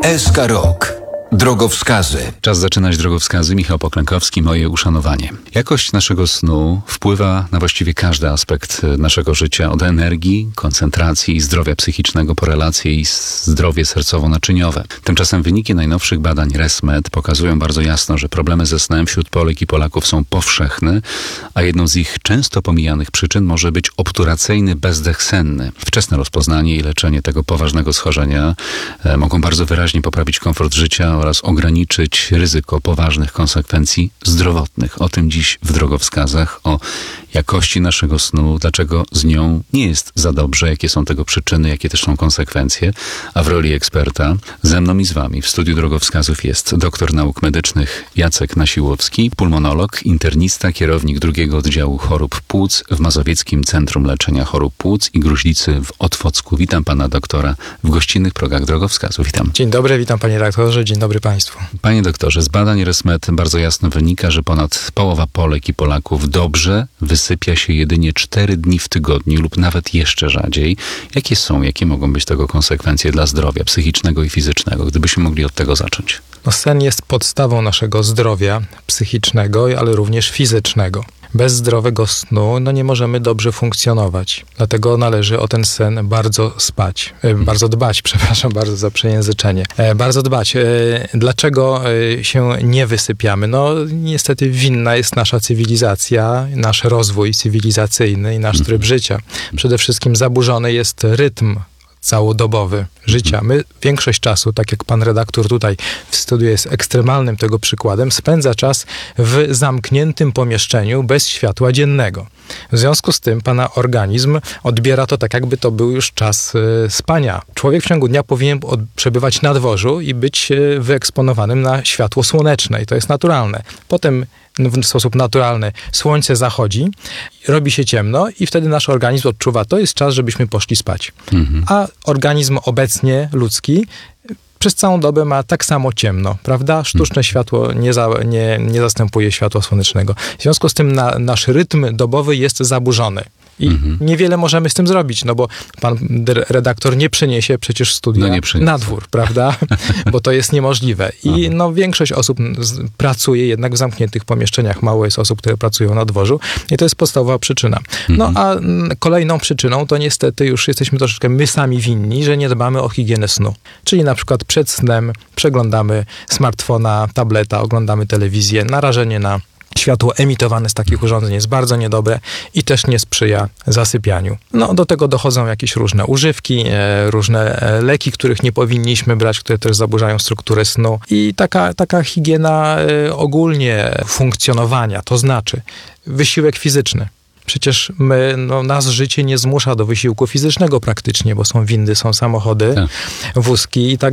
SK Rok. Drogowskazy. Czas zaczynać drogowskazy. Michał Poklękowski, moje uszanowanie. Jakość naszego snu wpływa na właściwie każdy aspekt naszego życia. Od energii, koncentracji i zdrowia psychicznego po relacje i zdrowie sercowo-naczyniowe. Tymczasem wyniki najnowszych badań ResMed pokazują bardzo jasno, że problemy ze snem wśród Polek i Polaków są powszechne, a jedną z ich często pomijanych przyczyn może być obturacyjny bezdech senny. Wczesne rozpoznanie i leczenie tego poważnego schorzenia mogą bardzo wyraźnie poprawić komfort życia oraz ograniczyć ryzyko poważnych konsekwencji zdrowotnych. O tym dziś w drogowskazach, o jakości naszego snu, dlaczego z nią nie jest za dobrze, jakie są tego przyczyny, jakie też są konsekwencje. A w roli eksperta ze mną i z wami w studiu drogowskazów jest doktor nauk medycznych Jacek Nasiłowski, pulmonolog, internista, kierownik drugiego oddziału chorób płuc w Mazowieckim Centrum Leczenia Chorób Płuc i Gruźlicy w Otwocku. Witam pana doktora w gościnnych progach drogowskazów. Witam. Dzień dobry, witam panie redaktorze, dzień dobry państwu. Panie doktorze, z badań ResMed bardzo jasno wynika, że ponad połowa Polek i Polaków dobrze wysypia się jedynie 4 dni w tygodniu lub nawet jeszcze rzadziej. Jakie mogą być tego konsekwencje dla zdrowia psychicznego i fizycznego, gdybyśmy mogli od tego zacząć? Sen jest podstawą naszego zdrowia psychicznego, ale również fizycznego. Bez zdrowego snu nie możemy dobrze funkcjonować. Dlatego należy o ten sen bardzo dbać, bardzo za przejęzyczenie. Bardzo dbać. Dlaczego się nie wysypiamy? Niestety winna jest nasza cywilizacja, nasz rozwój cywilizacyjny i nasz tryb życia. Przede wszystkim zaburzony jest rytm całodobowy życia. My większość czasu, tak jak pan redaktor tutaj w studiu jest ekstremalnym tego przykładem, spędza czas w zamkniętym pomieszczeniu bez światła dziennego. W związku z tym pana organizm odbiera to tak, jakby to był już czas spania. Człowiek w ciągu dnia powinien przebywać na dworzu i być wyeksponowanym na światło słoneczne i to jest naturalne. Potem w sposób naturalny słońce zachodzi, robi się ciemno i wtedy nasz organizm odczuwa, to jest czas, żebyśmy poszli spać. A organizm obecnie ludzki przez całą dobę ma tak samo ciemno, prawda? Sztuczne światło nie zastępuje światła słonecznego. W związku z tym nasz rytm dobowy jest zaburzony. I niewiele możemy z tym zrobić, bo pan redaktor nie przeniesie przecież studia na dwór, prawda? Bo to jest niemożliwe. I większość osób pracuje jednak w zamkniętych pomieszczeniach. Mało jest osób, które pracują na dworzu. I to jest podstawowa przyczyna. A kolejną przyczyną to niestety już jesteśmy troszeczkę my sami winni, że nie dbamy o higienę snu. Czyli na przykład przed snem przeglądamy smartfona, tableta, oglądamy telewizję, narażenie na światło emitowane z takich urządzeń jest bardzo niedobre i też nie sprzyja zasypianiu. Do tego dochodzą jakieś różne używki, różne leki, których nie powinniśmy brać, które też zaburzają strukturę snu. I taka higiena ogólnie funkcjonowania, to znaczy wysiłek fizyczny. Przecież nas życie nie zmusza do wysiłku fizycznego praktycznie, bo są windy, są samochody, wózki i tak